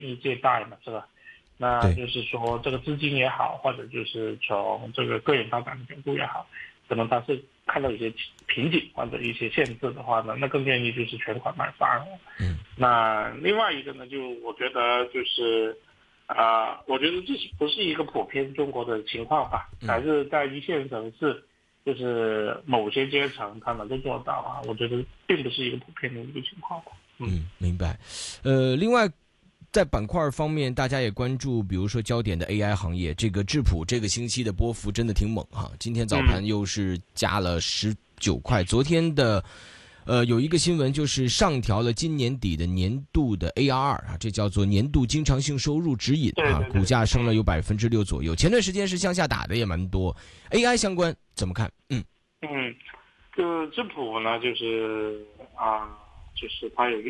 借贷嘛，是吧？那就是说这个资金也好，或者就是从这个个人发展的角度也好，可能他是看到一些瓶颈或者一些限制的话呢，那更建议就是全款买房。那另外一个呢，就我觉得就是我觉得这不是一个普遍中国的情况吧，还是在一线城市，就是某些阶层他能够做到啊，我觉得并不是一个普遍的一个情况吧。 明白。另外，在板块方面，大家也关注，比如说焦点的 AI 行业，这个智谱这个星期的波幅真的挺猛哈，今天早盘又是加了19块。昨天的有一个新闻就是上调了今年底的年度的 ARR 啊，这叫做年度经常性收入指引啊，股价升了有6%左右。前段时间是向下打的也蛮多。AI 相关怎么看？ 就智谱呢，就是就是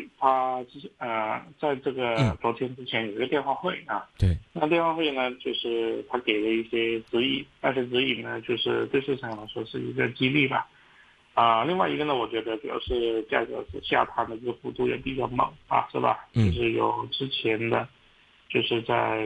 在这个昨天之前有一个电话会啊， 对， 那电话会呢，就是他给了一些指引，那些指引呢，就是对市场来说是一个激励吧。另外一个呢，我觉得主要是价格是下探的这个幅度也比较猛啊，是吧？就是有之前的，就是在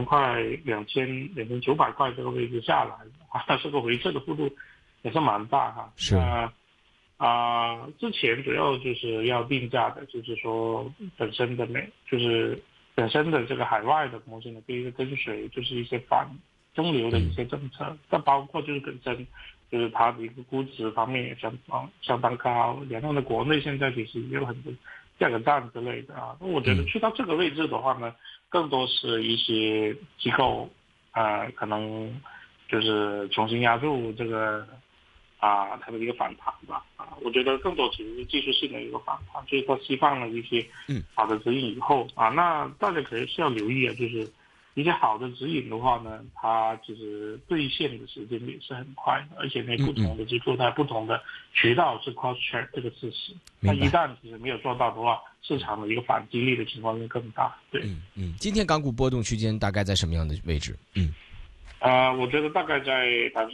2900块这个位置下来啊，这个回撤的幅度也是蛮大哈。 是。 之前主要就是要定价的，就是说本身的这个海外的模型的第一个跟随就是一些反中流的一些政策，再包括就是本身就是它的一个估值方面也相当高，然后呢，国内现在其实也有很多价格战之类的啊。那我觉得去到这个位置的话呢，更多是一些机构可能就是重新压住这个它的一个反弹吧。我觉得更多其实是技术性的一个反弹，就是它释放了一些好的指引以后那大家可能是要留意就是一些好的指引的话呢，它其实兑现的时间也是很快的，而且呢，不同的机构在不同的渠道是 cross check 这个事实。那一旦其实没有做到的话，市场的一个反击力的情况会更大。对， 今天港股波动区间大概在什么样的位置？ 我觉得大概在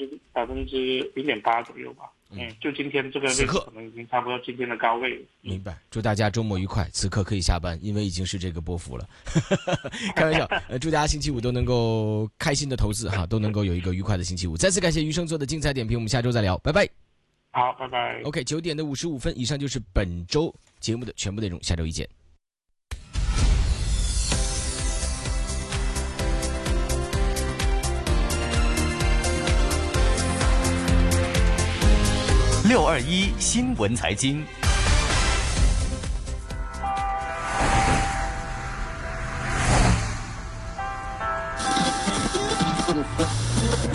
0.8%左右吧。就今天这个位置可能已经差不多今天的高位了。 明白，祝大家周末愉快，此刻可以下班，因为已经是这个波幅了。开玩笑，祝大家星期五都能够开心的投资哈，都能够有一个愉快的星期五。再次感谢余生做的精彩点评，我们下周再聊，拜拜。 好，拜拜。 OK， 9点55分，以上就是本周节目的全部内容，下周一见。 621新闻财经。